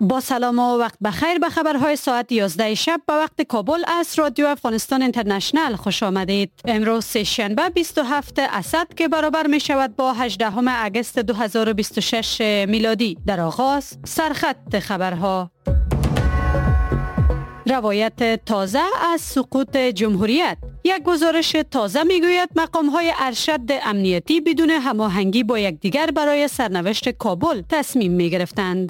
با سلام و وقت بخیر به خبرهای ساعت 11 شب به وقت کابل از رادیو افغانستان اینترنشنل خوش آمدید. امروز سه‌شنبه 27 اسد که برابر می شود با 18 اگست 2026 میلادی. در آغاز سرخط خبرها. روایت تازه از سقوط جمهوریت. یک گزارش تازه میگوید مقام‌های ارشد امنیتی بدون هماهنگی با یکدیگر برای سرنوشت کابل تصمیم می‌گرفتند.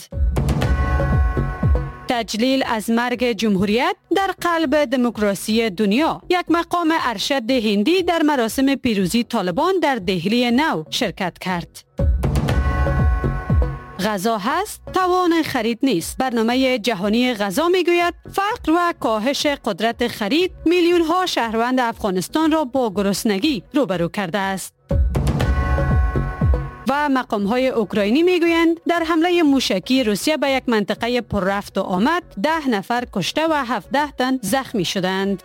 تجلیل از مرگ جمهوریت در قلب دموکراسی دنیا. یک مقام ارشد هندی در مراسم پیروزی طالبان در دهلی نو شرکت کرد. غذا هست، توان خرید نیست. برنامه جهانی غذا میگوید فقر و کاهش قدرت خرید میلیون ها شهروند افغانستان را با گرسنگی روبرو کرده است. و مقام‌های اوکراینی میگویند در حمله موشکی روسیه به یک منطقه پر رفت و آمد 10 نفر کشته و 17 تن زخمی شدند.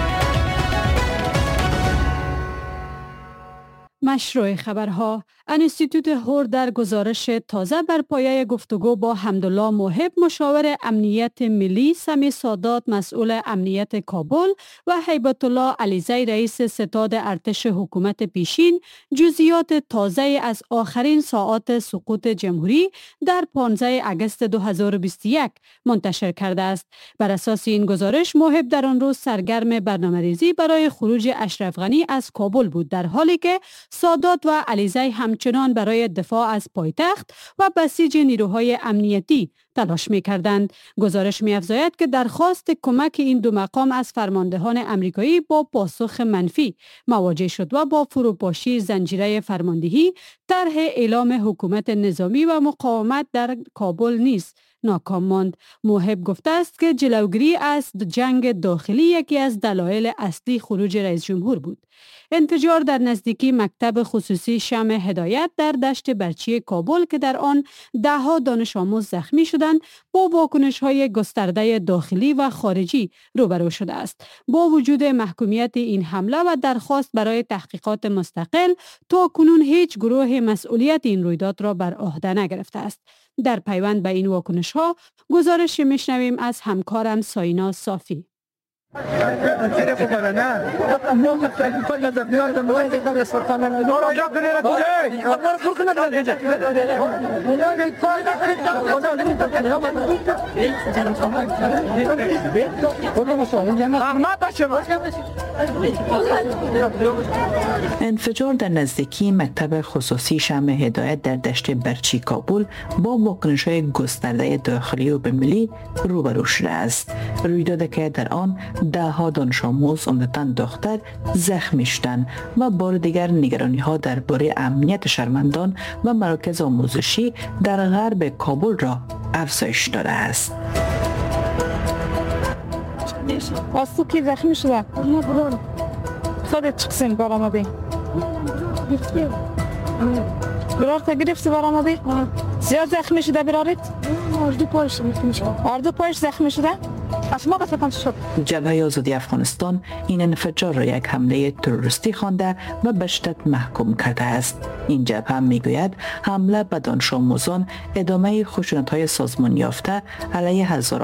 مشروع خبرها. انستیتوت هور در گزارش تازه بر پایه گفتگو با حمدالله موهب مشاور امنیت ملی، سمی سادات مسئول امنیت کابل و هیبت الله علیزی رئیس ستاد ارتش حکومت پیشین جزئیات تازه از آخرین ساعات سقوط جمهوری در 15 اگست 2021 منتشر کرده است. بر اساس این گزارش موهب در آن روز سرگرم برنامه‌ریزی برای خروج اشرف غنی از کابل بود، در حالی که سادات و علیزی همچنان برای دفاع از پایتخت و بسیج نیروهای امنیتی تلاش می‌کردند. گزارش می‌افزاید که درخواست کمک این دو مقام از فرماندهان امریکایی با پاسخ منفی مواجه شد و با فروپاشی زنجیره فرماندهی طرح اعلام حکومت نظامی و مقاومت در کابل نیز ناکام ماند. موهب گفته است که جلوگیری از جنگ داخلی یکی از دلایل اصلی خروج رئیس جمهور بود. انفجار در نزدیکی مکتب خصوصی شمع هدایت در دشت برچی کابل که در آن 10 دانش آموز زخمی شدند با واکنش‌های گسترده داخلی و خارجی روبرو شده است. با وجود محکومیت این حمله و درخواست برای تحقیقات مستقل، تا کنون هیچ گروه مسئولیت این رویداد را بر عهده نگرفته است. در پیوند به این واکنش‌ها گزارش میشنویم از همکارم ساینا صافی. انفجار در نزدیکی مکتب خصوصی شمع هدایت در دشت برچی کابل با واکنش‌های گسترده داخلی و بین‌المللی روبرو شده است. رویدادی که در آن 10 دانش آموز عمدتاً دختر زخمی شدند و بار دیگر نگرانی‌ها درباره امنیت شهروندان و مراکز آموزشی در غرب کابل را افزایش داده است. آسو کی زخمی شده؟ نه بران. خودت چکسین برام بی. برار تا گرفتی برام بی؟ زیاد زخمی شده برارت؟ آردو پایش زخمی شده. آردو پایش زخمی شده؟ جبهه آزادی افغانستان این انفجار را یک حمله تروریستی خوانده و به شدت محکوم کرده است. این جبهه میگوید حمله به دانش آموزان ادامه خشونت‌های سازمان یافته علیه هزاران